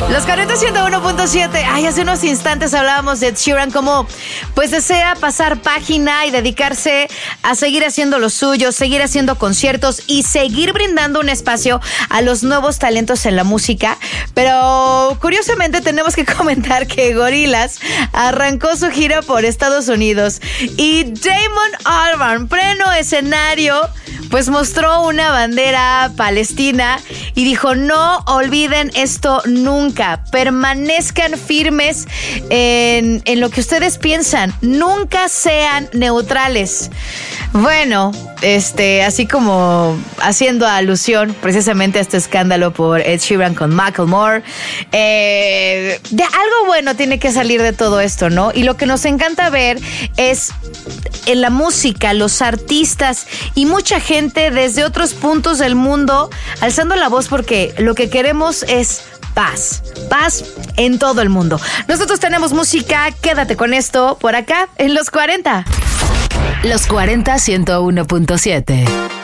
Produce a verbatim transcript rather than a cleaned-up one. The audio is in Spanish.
Los cuarenta ciento uno punto siete. Ay, hace unos instantes hablábamos de Ed Sheeran, como pues desea pasar página y dedicarse a seguir haciendo lo suyo, seguir haciendo conciertos y seguir brindando un espacio a los nuevos talentos en la música. Pero curiosamente tenemos que comentar que Gorillaz arrancó su gira por Estados Unidos y Damon Albarn, pleno escenario, pues mostró una bandera palestina y dijo: no olviden esto nunca, permanezcan firmes en, en lo que ustedes piensan, nunca sean neutrales. Bueno, este, así como haciendo alusión precisamente a este escándalo por Ed Sheeran con Macklemore, eh, de algo bueno tiene que salir de todo esto, ¿no? Y lo que nos encanta ver es en la música, los artistas y mucha gente desde otros puntos del mundo alzando la voz, porque lo que queremos es paz, paz en todo el mundo. Nosotros tenemos música, quédate con esto por acá en Los cuarenta. Los cuarenta ciento uno punto siete.